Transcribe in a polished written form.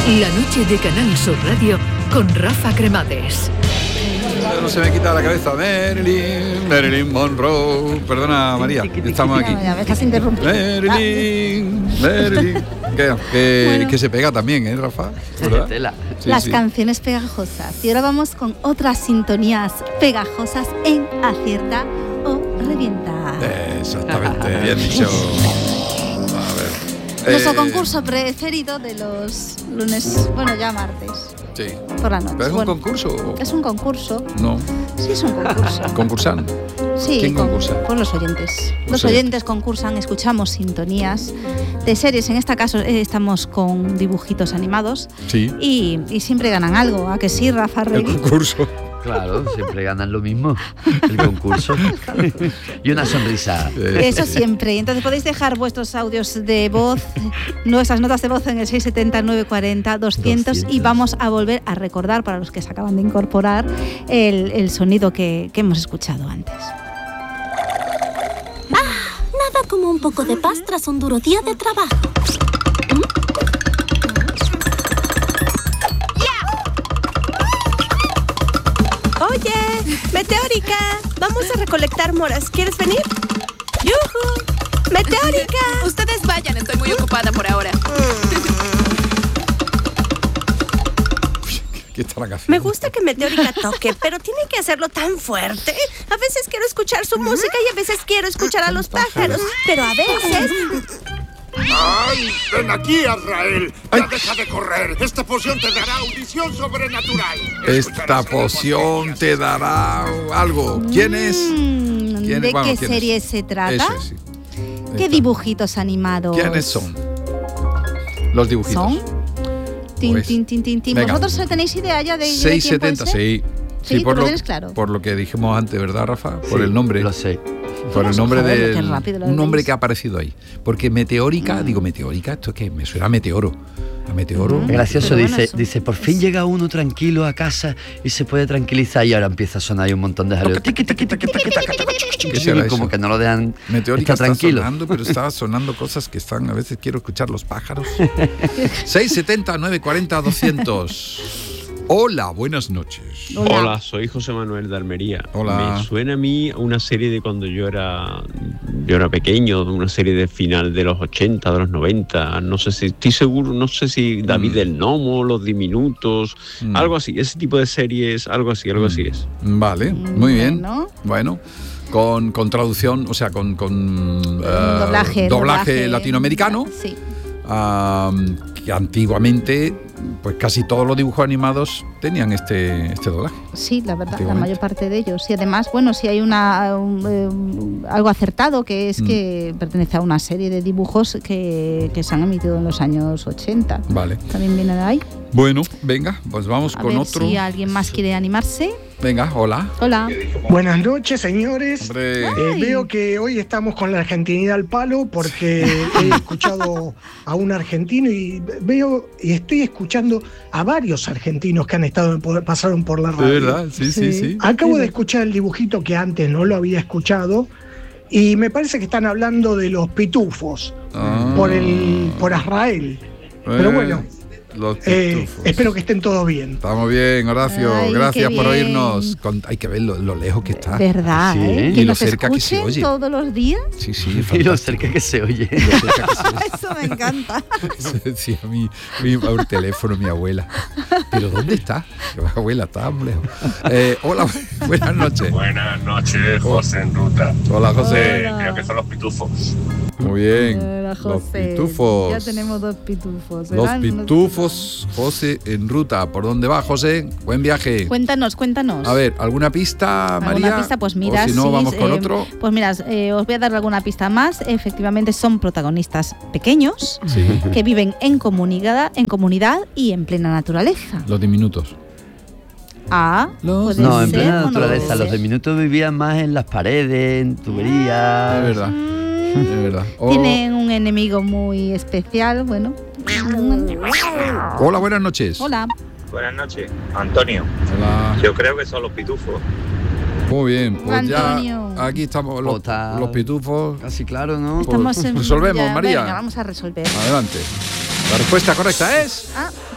La noche de Canal Sur Radio con Rafa Cremades. No se me quita la cabeza. Marilyn Monroe. Perdona, María, estamos aquí. Ya me estás interrumpiendo. Marilyn. Que se pega también, Rafa? ¿Verdad? Sí, Las canciones pegajosas. Y ahora vamos con otras sintonías pegajosas en Acierta o Revienta. Exactamente, bien dicho. A ver. Nuestro concurso preferido de los lunes, bueno, ya martes. Sí. Por la noche. ¿Pero es un concurso? Es un concurso. No. Sí, es un concurso. ¿Concursan? Sí. ¿Quién concursa? Pues los oyentes. Los oyentes concursan, escuchamos sintonías de series. En este caso estamos con dibujitos animados. Sí. Y siempre ganan algo. ¿A que sí, Rafa Rey? El concurso. Claro, siempre ganan lo mismo, el concurso. Y una sonrisa. Eso siempre. Entonces podéis dejar vuestros audios de voz, nuestras notas de voz en el 670 940 200 y vamos a volver a recordar, para los que se acaban de incorporar, el sonido que hemos escuchado antes. Nada como un poco de paz tras un duro día de trabajo. Oye, Meteórica, vamos a recolectar moras. ¿Quieres venir? ¡Yujú! ¡Meteórica! Ustedes vayan, estoy muy ocupada por ahora. ¿Qué estarán haciendo? Me gusta que Meteórica toque, pero tiene que hacerlo tan fuerte. A veces quiero escuchar su música y a veces quiero escuchar a los pájaros. Pero a veces... ¡Ay! ¡Ven aquí, Azrael! ¡Ya deja de correr! ¡Esta poción te dará audición sobrenatural! Esta poción te dará algo. ¿Quién es? ¿De qué serie se trata? Eso es, sí. ¿Qué dibujitos animados? ¿Quiénes son? Los dibujitos. ¿Son? Tin, Pues, tin, tin, tin, tin. venga. ¿Vosotros tenéis idea ya de 670, quién puede ser? sí. Sí, por ¿tú lo lo tienes claro? Por lo que dijimos antes, ¿verdad, Rafa? Por el nombre. Lo sé. Por el nombre Joder, de qué rápido lo un nombre veis. que ha aparecido ahí. Porque meteórica, digo meteórica, esto es que me suena a meteoro. A meteoro. Es gracioso, Pero bueno, dice, por fin llega uno tranquilo a casa y se puede tranquilizar y ahora empieza a sonar ahí un montón de jaleo. ¿Qué será Como eso? que no lo dejan Meteórica estar está tranquilo. sonando, pero está sonando cosas que están, a veces quiero escuchar los pájaros. 670 940 200. Hola, buenas noches. Hola, soy José Manuel de Almería. Hola. Me suena a mí una serie de cuando yo era pequeño, una serie de final de los 80, de los 90, no sé si, estoy seguro, no sé si David el Nomo, Los Diminutos, algo así, ese tipo de series, algo así es. Vale, muy bien. Bueno, con traducción, o sea, con doblaje latinoamericano. Sí. Que antiguamente, pues casi todos los dibujos animados tenían este doblaje. Sí, la verdad, la mayor parte de ellos. Y además, bueno, si hay algo acertado, que es que pertenece a una serie de dibujos que se han emitido en los años 80. Vale. También viene de ahí. Bueno, venga, pues vamos A con ver otro. si alguien más quiere animarse. Venga, hola. Hola. Buenas noches, señores. Hombre. Veo que hoy estamos con la argentinidad al palo porque he escuchado a un argentino y estoy escuchando a varios argentinos que pasaron por la radio. De verdad, sí. Acabo de escuchar el dibujito que antes no lo había escuchado y me parece que están hablando de los pitufos por Azrael. Pero bueno. Los pitufos. Espero que estén todos bien. Estamos bien, Horacio. Ay, gracias qué por bien. oírnos. Hay que ver lo lejos que está. ¿Verdad? Sí. ¿Eh? Y Que lo nos cerca que se escuchen oye. todos los días. Sí, Y lo cerca que se oye. Eso me encanta. Se decía al teléfono mi abuela. ¿Pero dónde está? Mi abuela está muy lejos. Hola, buenas noches. Buenas noches, José en ruta. Hola, José. Creo que son los pitufos. Muy bien. Hola, Los José. pitufos. Ya tenemos dos pitufos. Los ¿verdad? pitufos, José en ruta. ¿Por dónde va, José? Buen viaje. Cuéntanos. A ver, ¿alguna pista, María? ¿Alguna pista? Pues mira, o si no, sí, vamos con otro. Pues mira, os voy a dar alguna pista más. Efectivamente, son protagonistas pequeños que viven en comunidad y en plena naturaleza. Los diminutos. Puede No, en ser, plena o no naturaleza. puede Los ser. diminutos vivían más en las paredes, en tuberías. Es verdad. Es verdad. Tienen un enemigo muy especial, bueno. Hola, buenas noches. Hola. Buenas noches, Antonio. Hola. Yo creo que son los pitufos. Muy bien, pues Antonio. ya aquí estamos los pitufos. Casi claro, ¿no? Estamos en, Resolvemos, ya, María. Venga, vamos a resolver. Adelante. La respuesta correcta es...